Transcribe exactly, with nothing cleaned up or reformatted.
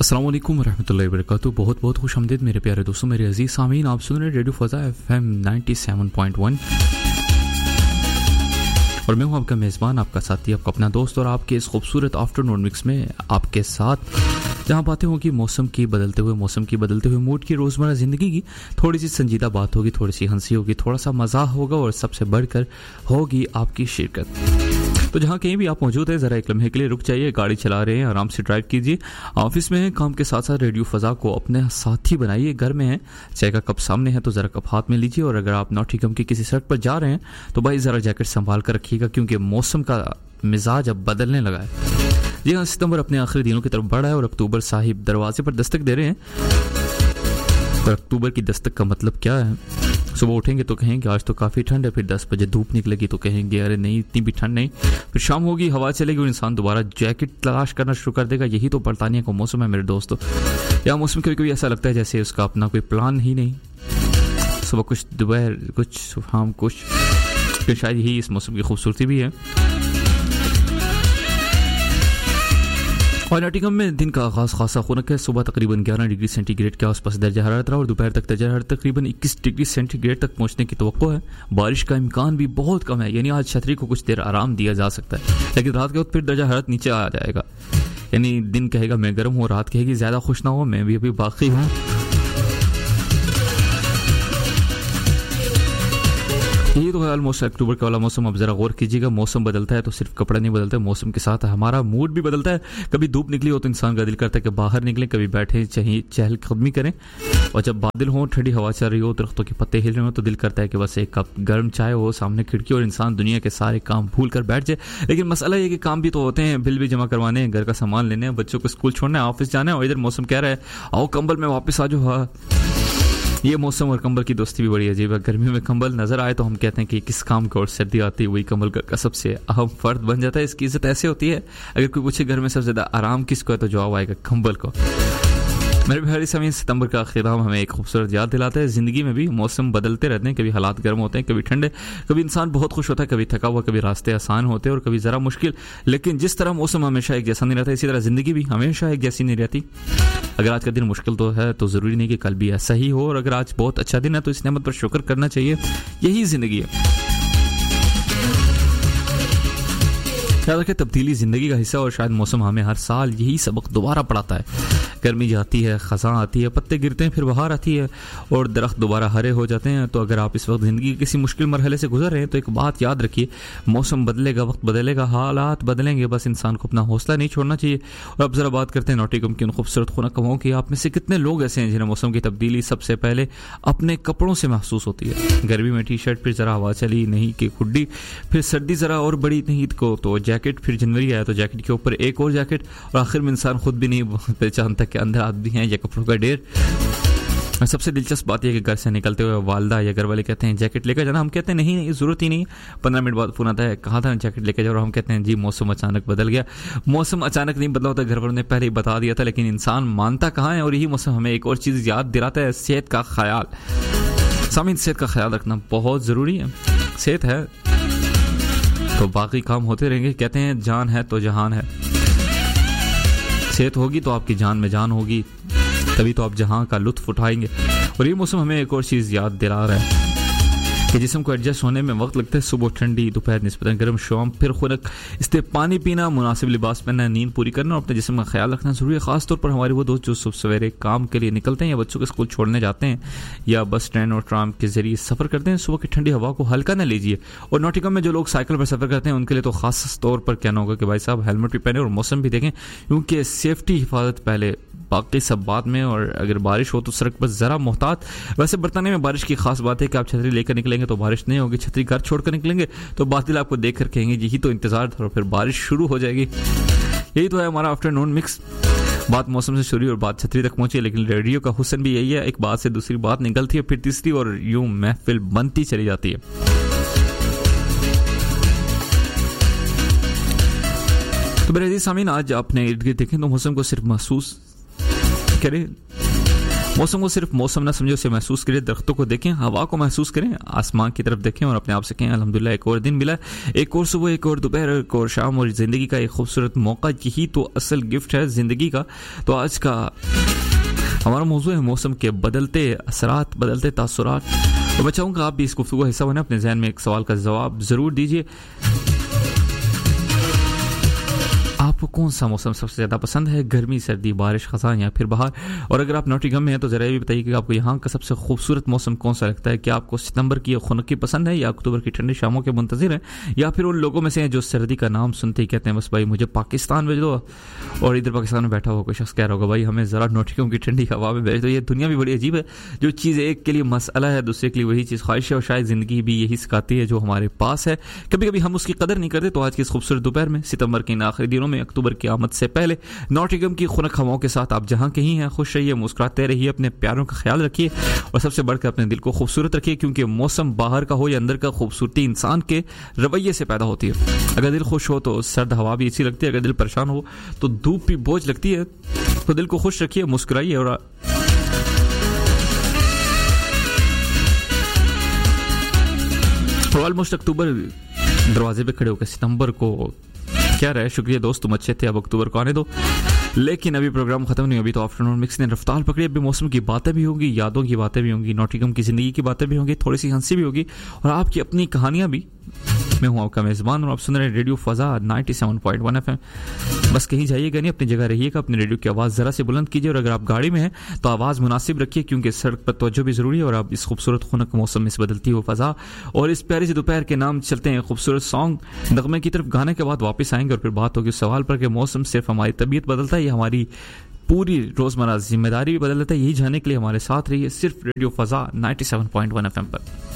अस्सलाम वालेकुम रहमतुल्लाहि व बरकातुहू। बहुत बहुत खुश आमदीद मेरे प्यारे दोस्तों, मेरे अजीज सामीन। आप सुन रहे हैं रेडियो फ़ज़ा एफएम सत्तानवे पॉइंट एक और मैं हूं आपका मेज़बान, आपका साथी, आपका अपना दोस्त। और आपके इस खूबसूरत आफ्टरनून मिक्स में आपके साथ जहां बातें होगी मौसम की बदलते हुए मौसम की बदलते हुए मूड की, रोज़मर्रा ज़िंदगी की थोड़ी सी संजीदा बात होगी, थोड़ी सी हंसी होगी, थोड़ा सा मज़ाक होगा और सबसे बढ़कर होगी आपकी शिरकत। तो जहाँ कहीं भी आप मौजूद हैं, ज़रा एक लम्हे के लिए रुक जाइए, गाड़ी चला रहे हैं आराम से ड्राइव कीजिए, ऑफिस में हैं, काम के साथ साथ रेडियो फ़ज़ा को अपने साथी बनाइए, घर में हैं, चाय का कप सामने है तो ज़रा कप हाथ में लीजिए। और अगर आप नॉटिंघम की किसी सड़क पर जा रहे हैं तो भाई ज़रा जैकेट संभाल कर रखिएगा, क्योंकि मौसम का मिजाज अब बदलने लगा है। जी हाँ, सितंबर अपने आखिरी दिनों की तरफ बढ़ा है और अक्टूबर साहिब दरवाजे पर दस्तक दे रहे हैं। पर अक्टूबर की दस्तक का मतलब क्या है? सुबह उठेंगे तो कहेंगे आज तो काफ़ी ठंड है, फिर दस बजे धूप निकलेगी तो कहेंगे अरे नहीं इतनी भी ठंड नहीं, फिर शाम होगी हवा चलेगी और इंसान दोबारा जैकेट तलाश करना शुरू कर देगा। यही तो बरतानिया का मौसम है मेरे दोस्तों। या मौसम कभी कभी ऐसा लगता है जैसे उसका अपना कोई प्लान ही नहीं, सुबह कुछ दोपहर कुछ शाम कुछ, फिर शायद यही इस मौसम की खूबसूरती भी है। और नॉटिंघम में दिन का आगाज खासा खुनक है। सुबह तकरीबन ग्यारह डिग्री सेंटीग्रेड के आसपास दर्जा हरारत रहा और दोपहर तक दर्जा हरारत तकरीबन इक्कीस डिग्री सेंटीग्रेड तक पहुंचने की तवक्को है। बारिश का इम्कान भी बहुत कम है, यानी आज छतरी को कुछ देर आराम दिया जा सकता है, लेकिन रात के वक्त फिर दर्जा हरारत नीचे आ जाएगा। यानी दिन कहेगा मैं गर्म हूँ, रात कहेगी ज्यादा खुश ना हो, मैं भी अभी बाकी हूँ। यही तो है ऑलमोस्ट अक्टूबर का वाला मौसम। अब जरा गौर कीजिएगा, मौसम बदलता है तो सिर्फ कपड़ा नहीं बदलता है, मौसम के साथ हमारा मूड भी बदलता है। कभी धूप निकली हो तो इंसान का दिल करता है कि बाहर निकलें, कभी बैठे चाहिए चहलकदमी करें, और जब बादल हो, ठंडी हवा चल रही हो, दरख्तों के पत्ते हिल रहे हो तो दिल करता है कि बस एक कप गर्म चाय हो सामने खिड़की और इंसान दुनिया के सारे काम भूल कर बैठ जाए। लेकिन मसला ये कि काम भी तो होते हैं, बिल भी जमा करवाने हैं, घर का सामान लेने हैं, बच्चों को स्कूल छोड़ना है, ऑफिस जाना है, और इधर मौसम कह रहा है आओ कंबल में वापस आ जाओ। हाँ, ये मौसम और कंबल की दोस्ती भी बड़ी अजीब है। गर्मियों में कंबल नजर आए तो हम कहते हैं कि किस काम को, और सर्दी आती है वही कंबल का सबसे अहम फर्द बन जाता है। इसकी इज्जत ऐसे होती है, अगर कोई पूछे घर में सबसे ज्यादा आराम किसको है तो जवाब आएगा कंबल को। मेरे प्यारे सामीन, सितंबर का खिताब हमें एक खूबसूरत याद दिलाता है, जिंदगी में भी मौसम बदलते रहते हैं, कभी हालात गर्म होते हैं, कभी ठंडे, कभी इंसान बहुत खुश होता है, कभी थका हुआ, कभी रास्ते आसान होते हैं और कभी जरा मुश्किल। लेकिन जिस तरह मौसम हमेशा एक जैसा नहीं रहता, इसी तरह जिंदगी भी हमेशा एक जैसी नहीं रहती। अगर आज का दिन मुश्किल तो है तो जरूरी नहीं कि कल भी ऐसा ही हो, और अगर आज बहुत अच्छा दिन है तो इस नेमत पर शुक्र करना चाहिए। यही जिंदगी है। याद रखें, तब्दीली जिंदगी का हिस्सा और शायद मौसम हमें हर साल यही सबक दोबारा पढ़ाता है। गर्मी जाती है, खज़ां आती है, पत्ते गिरते हैं, फिर बहार आती है और दरख्त दोबारा हरे हो जाते हैं। तो अगर आप इस वक्त ज़िंदगी के किसी मुश्किल मरहले से गुजर रहे हैं तो एक बात याद रखिए, मौसम बदलेगा, वक्त बदलेगा, हालात बदलेंगे, बस इंसान को अपना हौसला नहीं छोड़ना चाहिए। और अब ज़रा बात करते हैं नॉटिंघम की उन खूबसूरत खुनक हवाओं की। आप में से कितने लोग ऐसे हैं जिन्हें मौसम की तब्दीली सबसे पहले अपने कपड़ों से महसूस होती है? गर्मी में टी शर्ट, फिर ज़रा हवा चली नहीं कि हुड्डी, फिर सर्दी ज़रा और बड़ी नहीं को तो जैकेट, फिर जनवरी आया तो जैकेट के ऊपर एक और जैकेट, और आखिर में इंसान खुद भी नहीं पहचानता कि अंदर आदमी है या कपड़ों का ढेर। सबसे दिलचस्प बात यह कि घर से निकलते हुए वालदा या घर वाले कहते हैं जैकेट लेकर जाना, हम कहते हैं नहीं नहीं जरूरत ही नहीं। पंद्रह मिनट बाद फोन आता है कहा था जैकेट लेकर जाओ, और हम कहते हैं जी मौसम अचानक बदल गया। मौसम अचानक नहीं बदला होता, घर वालों ने पहले ही बता दिया था, लेकिन इंसान मानता कहाँ है। और यही मौसम हमें एक और चीज याद दिलाता है, सेहत का ख्याल। सामीन, सेहत का ख्याल रखना बहुत जरूरी है। सेहत है तो बाकी काम होते रहेंगे। कहते हैं जान है तो जहान है, सेहत होगी तो आपकी जान में जान होगी, तभी तो आप जहां का लुत्फ उठाएंगे। और ये मौसम हमें एक और चीज याद दिला रहा है कि जिस्म को एडजस्ट होने में वक्त लगता है। सुबह ठंडी, दोपहर निस्बतन गर्म, शाम फिर खुनक, इसलिए पानी पीना, मुनासिब लिबास पहनना, नींद पूरी करना और अपने जिस्म का ख्याल रखना जरूरी है। खासतौर पर हमारे वो दोस्त जो सुबह सवेरे काम के लिए निकलते हैं या बच्चों को स्कूल छोड़ने जाते हैं या बस ट्रेन और ट्राम के जरिए सफर करते हैं, सुबह की ठंडी हवा को हल्का न लीजिए। और नॉटिंघम में जो लोग साइकिल पर सफर करते हैं उनके लिए तो खास तौर पर कहना होगा कि भाई साहब हेलमेट भी पहने और मौसम भी देखें, क्योंकि सेफ्टी हिफाजत पहले, बाकी सब बात में। और अगर बारिश हो तो सड़क पर जरा मोहतात। वैसे बरतानिया में बारिश की खास बात है कि आप छतरी लेकर निकलेंगे तो बारिश नहीं होगी, छतरी घर छोड़कर निकलेंगे तो बादल आपको देख कर कहेंगे यही तो इंतजार था, और फिर बारिश शुरू हो जाएगी। यही तो है हमारा आफ्टरनून मिक्स। बात मौसम से शुरू और बात छतरी तक पहुंची, लेकिन रेडियो का हुस्न भी यही है, एक बात से दूसरी बात निकलती है, फिर तीसरी, और यूं महफिल बनती चली जाती है। तो मेरे अजीज सामीन, आज आपने इर्द गिर्द देखें तो मौसम को सिर्फ महसूस करें, मौसम को सिर्फ मौसम ना समझो, उसे महसूस करें, दरख्तों को देखें, हवा को महसूस करें, आसमान की तरफ देखें और अपने आप से कहें अल्हम्दुलिल्लाह एक और दिन मिला, एक और सुबह, एक और दोपहर, एक और शाम और ज़िंदगी का एक खूबसूरत मौका। यही तो असल गिफ्ट है ज़िंदगी का। तो आज का हमारा मौजू है मौसम के बदलते असरात, बदलते तासुरात। तो मैं चाहूँगा आप भी इस गुफ्तगू का हिस्सा बने, अपने जहन में एक सवाल का जवाब ज़रूर दीजिए। आपको कौन सा मौसम सबसे ज़्यादा पसंद है? गर्मी, सर्दी, बारिश, खज़ां या फिर बाहर? और अगर आप नॉटिंघम में हैं तो ज़रा ये भी बताइए कि आपको यहाँ का सबसे खूबसूरत मौसम कौन सा लगता है? क्या आपको सितंबर की खुनकी पसंद है या अक्टूबर की ठंडी शामों के मुंतज़िर हैं, या फिर उन लोगों में से हैं जो सर्दी का नाम सुनते ही कहते हैं बस भाई मुझे पाकिस्तान भेज दो, और इधर पाकिस्तान में बैठा हुआ कोई शख्स कह रहा होगा भाई हमें ज़रा नॉटिंघम की ठंडी हवा में भेज दो। ये दुनिया भी बड़ी अजीब है, जो चीज़ एक के लिए मसला है दूसरे के लिए वही चीज़ ख्वाहिश है, और शायद ज़िंदगी भी यही सिखाती है जो हमारे पास है। कभी कभी हम उसकी कदर नहीं करते। तो आज की इस खूबसूरत दोपहर में, सितंबर के इन आखिरी दिनों में, अक्टूबर की आमद से पहले, नॉटिंघम की खुनक हवाओं के साथ आप जहां कहीं हैं खुश रहिए, मुस्कुराते रहिए, अपने प्यारों का ख्याल रखिए और सबसे बढ़कर अपने दिल को खूबसूरत रखिए, क्योंकि मौसम बाहर का हो या अंदर का, खूबसूरती इंसान के रवैये से पैदा होती है। अगर दिल खुश हो तो सर्द हवा भी अच्छी लगती है, अगर दिल परेशान हो तो धूप भी बोझ लगती है। तो दिल को खुश रखिए, मुस्कुराइए और ऑलमोस्ट अक्टूबर दरवाजे पे खड़े होकर सितंबर को क्या रहे। शुक्रिया दोस्त, तुम अच्छे थे, अब अक्टूबर को आने दो। लेकिन अभी प्रोग्राम खत्म नहीं, अभी तो आफ्टरनून मिक्स ने रफ्तार पकड़ी। अभी मौसम की बातें भी होंगी, यादों की बातें भी होंगी, नॉटिंघम की जिंदगी की बातें भी होंगी, थोड़ी सी हंसी भी होगी और आपकी अपनी कहानियां भी। मैं हूं आपका मेजबान और आप सुन रहे हैं रेडियो फजा सत्तानवे पॉइंट एक एफएम। बस कहीं जाइएगा नहीं, अपनी जगह रहिएगा, अपने रेडियो की आवाज़ ज़रा से बुलंद कीजिए और अगर आप गाड़ी में हैं तो आवाज़ मुनासिब रखिए, क्योंकि सड़क पर तवज्जो भी ज़रूरी है। और आप इस खूबसूरत खुनक मौसम में इस बदलती हुई फ़ज़ा और इस प्यारी सी दोपहर के नाम चलते हैं खूबसूरत सॉन्ग नगमे की तरफ। गाने के बाद वापस आएंगे और फिर बात होगी उस सवाल पर कि मौसम सिर्फ हमारी तबीयत बदलता है या हमारी पूरी रोज़मर्रा जिम्मेदारी भी बदल देता है। यही जानने के लिए हमारे साथ रहिए सिर्फ रेडियो फजा सत्तानवे पॉइंट एक एफएम पर।